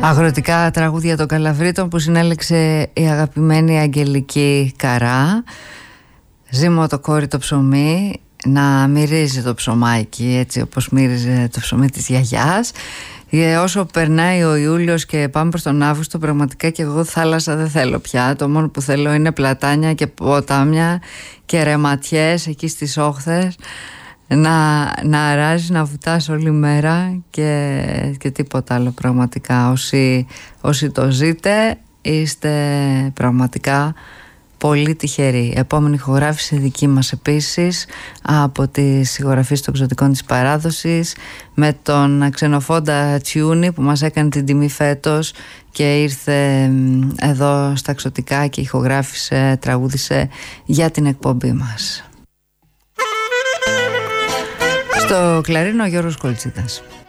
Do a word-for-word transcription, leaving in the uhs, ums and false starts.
Αγροτικά τραγούδια των Καλαβρίτων που συνέλεξε η αγαπημένη Αγγελική Καρά. Ζύμω το κόρι το ψωμί να μυρίζει το ψωμάκι έτσι όπως μύριζε το ψωμί της γιαγιάς. Και όσο περνάει ο Ιούλιος και πάμε προς τον Αύγουστο, πραγματικά και εγώ θάλασσα δεν θέλω πια. Το μόνο που θέλω είναι πλατάνια και ποτάμια και ρεματιές εκεί στις όχθες, να, να αράζεις, να βουτάς όλη μέρα και, και τίποτα άλλο πραγματικά. Όσοι, όσοι το ζείτε είστε πραγματικά πολύ τυχεροί. Επόμενη ηχογράφηση δική μας επίσης από τις ηχογραφίες των εξωτικών της παράδοσης, με τον Ξενοφόντα Τσιούνι που μας έκανε την τιμή φέτος και ήρθε εδώ στα εξωτικά και ηχογράφησε, τραγούδισε για την εκπομπή μας. Στο κλαρίνο ο Γιώργος Κολτσίτας.